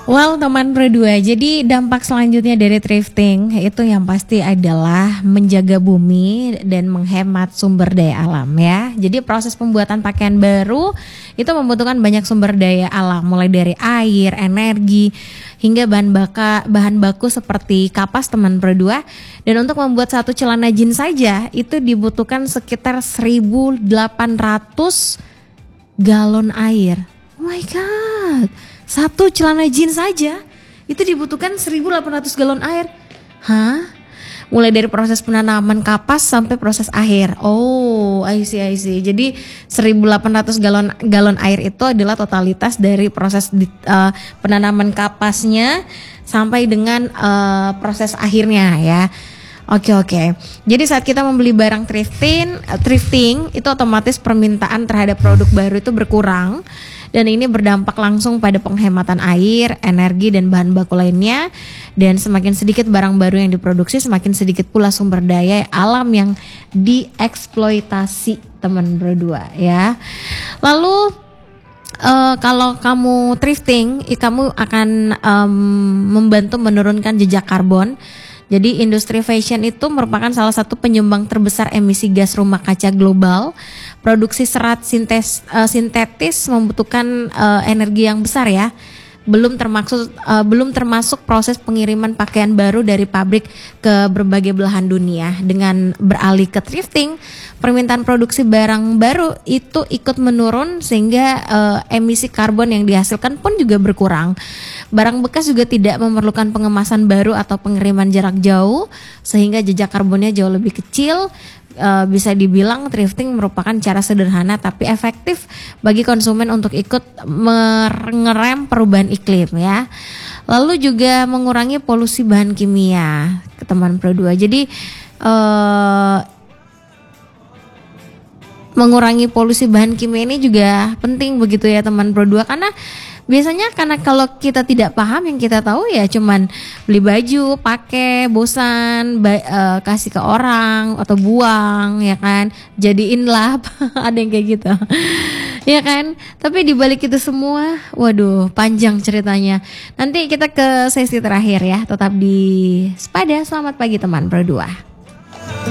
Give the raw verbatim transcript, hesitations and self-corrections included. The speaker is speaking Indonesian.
Well, teman Pro dua, jadi dampak selanjutnya dari thrifting itu yang pasti adalah menjaga bumi dan menghemat sumber daya alam ya. Jadi proses pembuatan pakaian baru itu membutuhkan banyak sumber daya alam, mulai dari air, energi, hingga bahan baka, bahan baku seperti kapas teman Pro dua. Dan untuk membuat satu celana jeans saja itu dibutuhkan sekitar seribu delapan ratus galon air. Oh my god. Satu celana jeans saja itu dibutuhkan seribu delapan ratus galon air. Hah? Mulai dari proses penanaman kapas sampai proses akhir. Oh, I see, I see. Jadi seribu delapan ratus galon galon air itu adalah totalitas dari proses di, uh, penanaman kapasnya sampai dengan uh, proses akhirnya ya. Oke oke. Jadi saat kita membeli barang thrifting, uh, thrifting itu otomatis permintaan terhadap produk baru itu berkurang. Dan ini berdampak langsung pada penghematan air, energi, dan bahan baku lainnya. Dan semakin sedikit barang baru yang diproduksi, semakin sedikit pula sumber daya alam yang dieksploitasi, teman berdua ya. Lalu uh, kalau kamu thrifting, kamu akan um, membantu menurunkan jejak karbon. Jadi industri fashion itu merupakan salah satu penyumbang terbesar emisi gas rumah kaca global. Produksi serat sintes, uh, sintetis membutuhkan uh, energi yang besar ya. Belum termasuk uh, belum termasuk proses pengiriman pakaian baru dari pabrik ke berbagai belahan dunia. Dengan beralih ke thrifting, permintaan produksi barang baru itu ikut menurun sehingga uh, emisi karbon yang dihasilkan pun juga berkurang. Barang bekas juga tidak memerlukan pengemasan baru atau pengiriman jarak jauh sehingga jejak karbonnya jauh lebih kecil. Uh, bisa dibilang thrifting merupakan cara sederhana tapi efektif bagi konsumen untuk ikut mengerem perubahan iklim ya. Lalu juga mengurangi polusi bahan kimia, teman Pro dua. Jadi uh, mengurangi polusi bahan kimia ini juga penting begitu ya teman Pro dua, karena biasanya karena kalau kita tidak paham, yang kita tahu ya cuman beli baju, pakai, bosan, ba- uh, kasih ke orang atau buang ya kan, jadiin lap, ada yang kayak gitu. Ya kan? Tapi dibalik itu semua, waduh, panjang ceritanya. Nanti kita ke sesi terakhir ya, tetap di Sepada. Selamat pagi teman Pro dua.